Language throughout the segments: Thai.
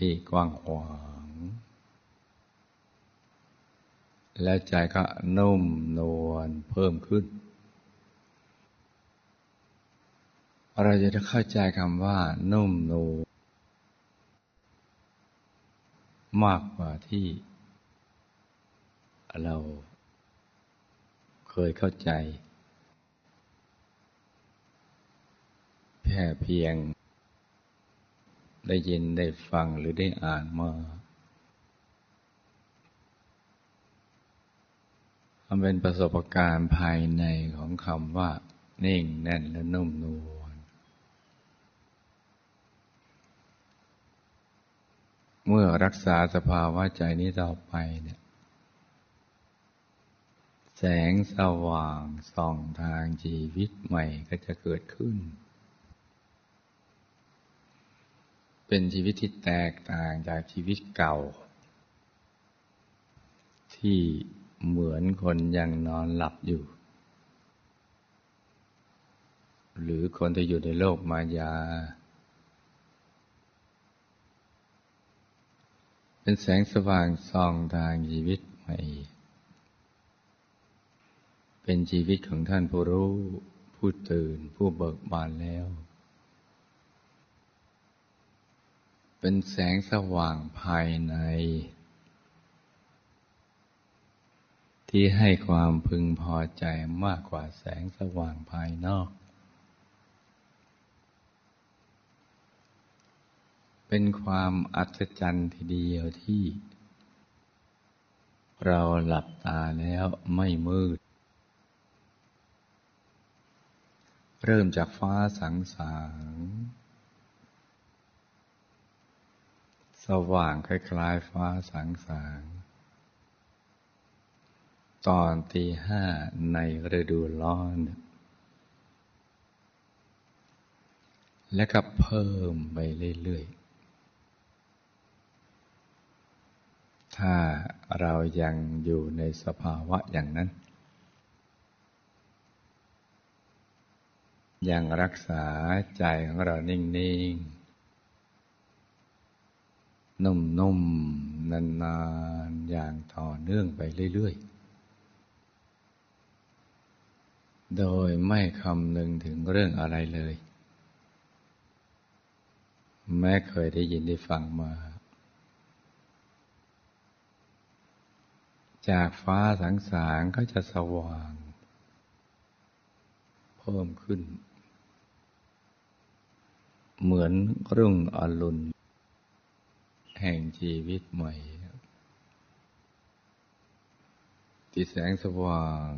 ที่กว้างขวาง แล้วใจก็นุ่มนวลเพิ่มขึ้นเราจะได้เข้าใจคำว่านุ่มนวลมากกว่าที่เราเคยเข้าใจแค่เพียงได้ยินได้ฟังหรือได้อ่านมามันเป็นประสบการณ์ภายในของคำว่านิ่งแน่นและนุ่มนวลเมื่อรักษาสภาวะใจนี้ต่อไปเนี่ยแสงสว่างส่องทางชีวิตใหม่ก็จะเกิดขึ้นเป็นชีวิตที่แตกต่างจากชีวิตเก่าที่เหมือนคนยังนอนหลับอยู่หรือคนที่อยู่ในโลกมายาเป็นแสงสว่างส่องทางชีวิตใหม่เป็นชีวิตของท่านผู้รู้ผู้ตื่นผู้เบิกบานแล้วเป็นแสงสว่างภายในที่ให้ความพึงพอใจมากกว่าแสงสว่างภายนอกเป็นความอัศจรรย์ทีเดียวที่เราหลับตาแล้วไม่มืดเริ่มจากฟ้าสางๆสว่างคล้ายๆฟ้าสางๆตอนตี 5ในฤดูร้อนและก็เพิ่มไปเรื่อยๆถ้าเรายังอยู่ในสภาวะอย่างนั้นยังรักษาใจของเรานิ่งๆนุ่มๆนานๆอย่างต่อเนื่องไปเรื่อยๆโดยไม่คำนึงถึงเรื่องอะไรเลยแม้เคยได้ยินได้ฟังมาจากฟ้าสางๆก็จะสว่างเพิ่มขึ้นเหมือนรุ่งอรุณแห่งชีวิตใหม่ที่แสงสว่าง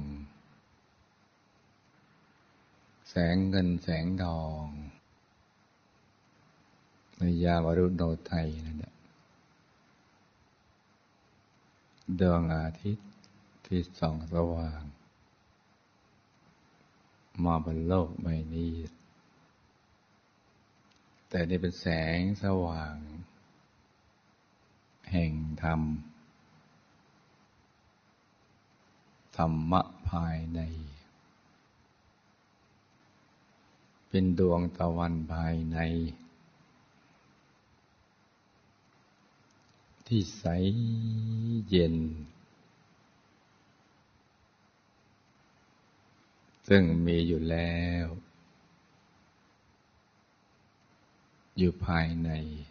แสงเงินแสงทองในยามอรุณโนไทยนั่นแหละดวงอาทิตย์ที่ส่องสว่างมาบนโลกใบนี้แต่นี่เป็นแสงสว่างแห่งธรรมธรรมะภายในเป็นดวงตะวันภายในที่ใสเย็นซึ่งมีอยู่แล้วอยู่ภายใน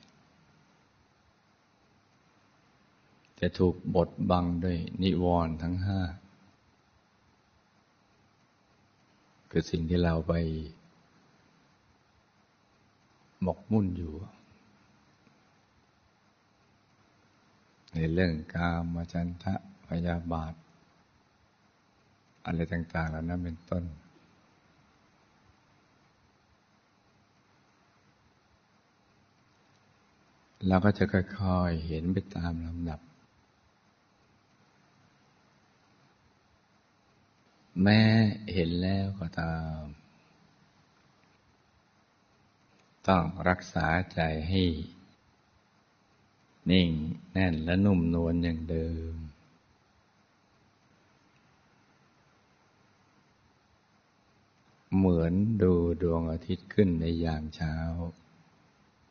จะถูกบดบังด้วยนิวรณ์ทั้ง 5คือสิ่งที่เราไปหมกมุ่นอยู่ในเรื่องกามฉันทะพยาบาทอะไรต่างๆเหล่านั้นเป็นต้นเราก็จะค่อยๆเห็นไปตามลำดับแม้เห็นแล้วก็ตามต้องรักษาใจให้นิ่งแน่นและนุ่มนวลอย่างเดิมเหมือนดูดวงอาทิตย์ขึ้นในยามเช้า